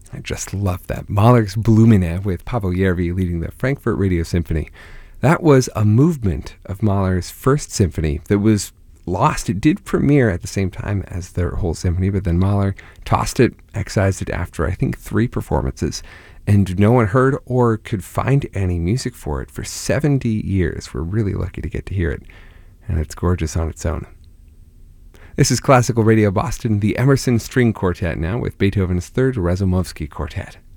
I just love that. Mahler's Blumine with Pavel Järvi leading the Frankfurt Radio Symphony. That was a movement of Mahler's first symphony that was lost. It did premiere at the same time as their whole symphony, but then Mahler tossed it, excised it after, I think, 3 performances, and no one heard or could find any music for it for 70 years. We're really lucky to get to hear it, and it's gorgeous on its own. This is Classical Radio Boston, the Emerson String Quartet now with Beethoven's Third Razumovsky Quartet.